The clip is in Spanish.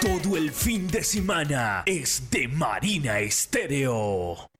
Todo el fin de semana es de Marina Estéreo.